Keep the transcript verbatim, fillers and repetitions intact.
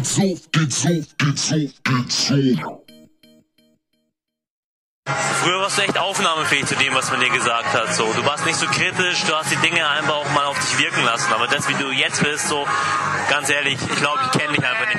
So, geht so, geht so, geht so. Früher warst du echt aufnahmefähig zu dem, was man dir gesagt hat. So, du warst nicht so kritisch, du hast die Dinge einfach auch mal auf dich wirken lassen. Aber das, wie du jetzt bist, so, ganz ehrlich, ich glaube, ich kenne dich einfach nicht.